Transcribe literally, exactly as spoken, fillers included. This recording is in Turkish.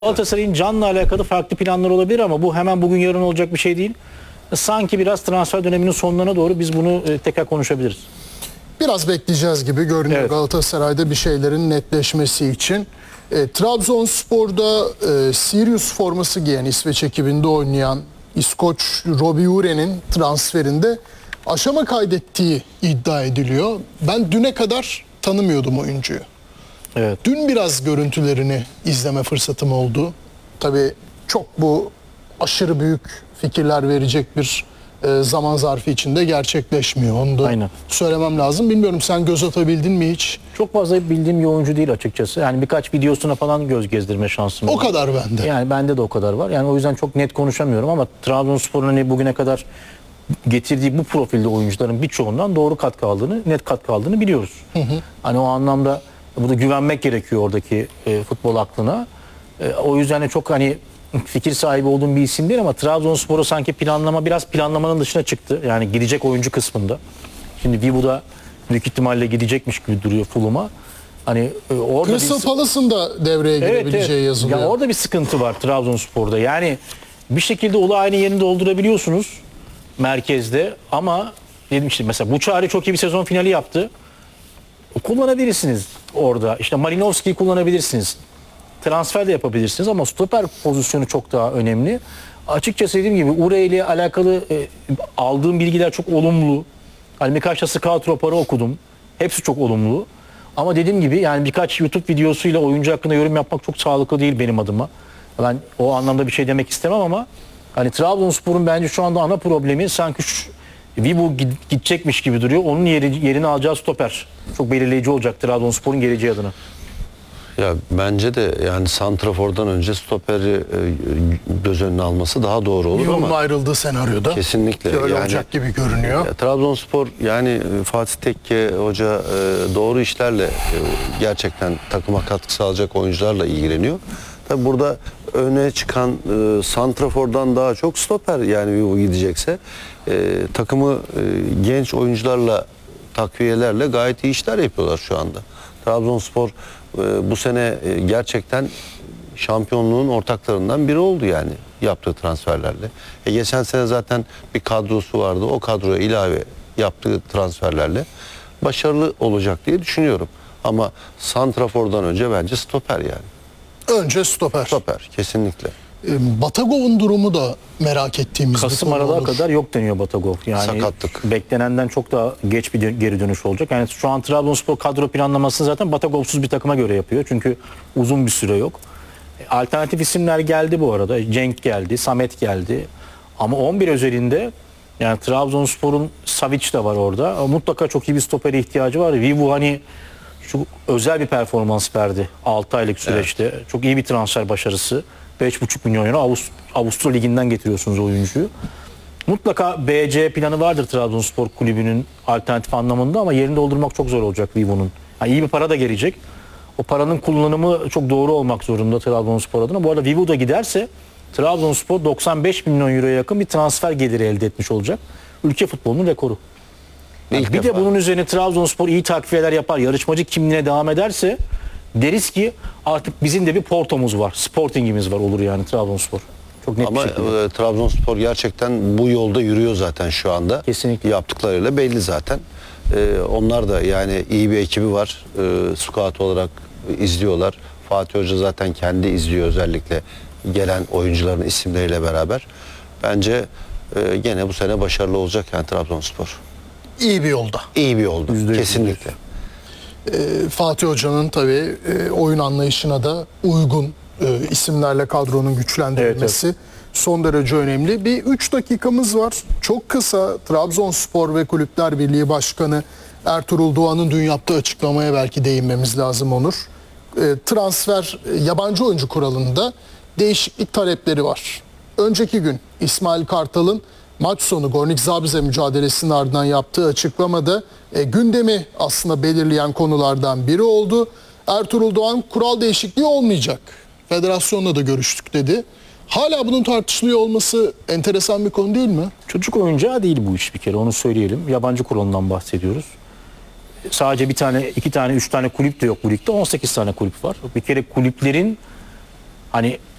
Galatasaray'ın Can'la alakalı farklı planlar olabilir ama bu hemen bugün yarın olacak bir şey değil. Sanki biraz transfer döneminin sonlarına doğru biz bunu e, tekrar konuşabiliriz. Biraz bekleyeceğiz gibi görünüyor Evet. Galatasaray'da bir şeylerin netleşmesi için. E, Trabzonspor'da e, Sirius forması giyen, İsveç ekibinde oynayan İskoç Robbie Ure'nin transferinde aşama kaydettiği iddia ediliyor. Ben düne kadar tanımıyordum oyuncuyu. Evet. Dün biraz görüntülerini izleme fırsatım oldu. Tabii çok bu aşırı büyük fikirler verecek bir e, zaman zarfı içinde gerçekleşmiyor. Onu da Aynen. söylemem lazım. Bilmiyorum, sen göz atabildin mi hiç? Çok fazla bildiğim bir oyuncu değil açıkçası. Yani birkaç videosuna falan göz gezdirme şansım var. O kadar bende. Yani bende de o kadar var. Yani o yüzden çok net konuşamıyorum ama Trabzonspor'un hani bugüne kadar getirdiği bu profilde oyuncuların birçoğundan doğru katkı aldığını, net katkı aldığını biliyoruz. Hı hı. Hani o anlamda burada güvenmek gerekiyor oradaki e, futbol aklına. E, o yüzden de çok hani fikir sahibi olduğum bir isim değil ama Trabzonspor'a sanki planlama biraz planlamanın dışına çıktı. Yani gidecek oyuncu kısmında. Şimdi Vivu da büyük ihtimalle gidecekmiş gibi duruyor Fulham'a. Hani e, orada Crystal bir... Palace'ın da devreye Evet, girebileceği evet. yazılıyor. Ya orada bir sıkıntı var Trabzonspor'da. Yani bir şekilde Ulağay'ın yerini doldurabiliyorsunuz merkezde ama dedim işte mesela Buçari çok iyi bir sezon finali yaptı. Kullanabilirsiniz orada. İşte Malinovski'yi kullanabilirsiniz. Transfer de yapabilirsiniz ama stoper pozisyonu çok daha önemli. Açıkçası dediğim gibi Ure ile alakalı e, aldığım bilgiler çok olumlu. Hani birkaç da scout raporu okudum. Hepsi çok olumlu. Ama dediğim gibi yani birkaç YouTube videosuyla oyuncu hakkında yorum yapmak çok sağlıklı değil benim adıma. Ben o anlamda bir şey demek istemem ama hani Trabzonspor'un bence şu anda ana problemi sanki şu Vibu gidecekmiş gibi duruyor. Onun yeri, yerini alacağı stoper. Çok belirleyici olacak Trabzonspor'un geleceği adına. Ya bence de yani santrafordan önce stoperi e, göz önüne alması daha doğru olur Vivu'nun ama ayrıldığı senaryoda kesinlikle öyle yani, olacak gibi görünüyor. ya, Trabzonspor yani Fatih Tekke Hoca e, doğru işlerle e, gerçekten takıma katkı sağlayacak oyuncularla ilgileniyor. Tabi burada öne çıkan e, santrafordan daha çok stoper, yani Vivu gidecekse e, takımı e, genç oyuncularla, takviyelerle gayet iyi işler yapıyorlar şu anda. Trabzonspor e, bu sene e, gerçekten şampiyonluğun ortaklarından biri oldu yani yaptığı transferlerle. E, geçen sene zaten bir kadrosu vardı. O kadroya ilave yaptığı transferlerle başarılı olacak diye düşünüyorum. Ama santrafordan önce bence stoper yani. Önce stoper. Stoper kesinlikle. E, Batagov'un durumu da merak ettiğimiz Kasım bir konu Aralık'a olur. kadar yok deniyor Batagov. Yani Sakatlık. beklenenden çok daha geç bir geri dönüş olacak. Yani şu an Trabzonspor kadro planlamasını zaten Batagov'suz bir takıma göre yapıyor. Çünkü uzun bir süre yok. Alternatif isimler geldi bu arada. Cenk geldi, Samet geldi. Ama on bir özelinde yani Trabzonspor'un Savic de var orada. Mutlaka çok iyi bir stopere ihtiyacı var. Vivu hani şu özel bir performans verdi altı aylık süreçte. Evet. Çok iyi bir transfer başarısı. beş buçuk milyon euro Avust Avusturya Ligi'nden getiriyorsunuz oyuncuyu. Mutlaka B C planı vardır Trabzonspor kulübünün alternatif anlamında ama yerini doldurmak çok zor olacak Vivo'nun. Yani iyi bir para da gelecek. O paranın kullanımı çok doğru olmak zorunda Trabzonspor adına. Bu arada Vivo da giderse Trabzonspor doksan beş milyon euroya yakın bir transfer geliri elde etmiş olacak. Ülke futbolunun rekoru. Yani bir defa. de bunun üzerine Trabzonspor iyi takviyeler yapar, yarışmacı kimliğine devam ederse deriz ki artık bizim de bir Porto'muz var, Sporting'imiz var olur yani Trabzonspor. Çok net Ama bir şekilde. e, Trabzonspor gerçekten bu yolda yürüyor zaten şu anda. Kesinlikle. Yaptıklarıyla belli zaten. E, onlar da yani iyi bir ekibi var. E, scout olarak izliyorlar. Fatih Hoca zaten kendi izliyor, özellikle gelen oyuncuların isimleriyle beraber. Bence e, gene bu sene başarılı olacak yani Trabzonspor. İyi bir yolda. İyi bir yolda. Kesinlikle. E, Fatih Hoca'nın tabii e, oyun anlayışına da uygun e, isimlerle kadronun güçlendirilmesi evet, evet. son derece önemli. Bir üç dakikamız var. Çok kısa Trabzonspor ve Kulüpler Birliği Başkanı Ertuğrul Doğan'ın dün yaptığı açıklamaya belki değinmemiz lazım Onur. E, transfer e, yabancı oyuncu kuralında değişiklik talepleri var. Önceki gün İsmail Kartal'ın maç sonu Gornik Zabrze mücadelesinin ardından yaptığı açıklamada e, gündemi aslında belirleyen konulardan biri oldu. Ertuğrul Doğan kural değişikliği olmayacak. Federasyonla da görüştük dedi. Hala bunun tartışılıyor olması enteresan bir konu değil mi? Çocuk oyuncağı değil bu iş bir kere, onu söyleyelim. Yabancı kuralından bahsediyoruz. Sadece bir tane, iki tane, üç tane kulüp de yok bu ligde. on sekiz tane kulüp var. Bir kere kulüplerin Hani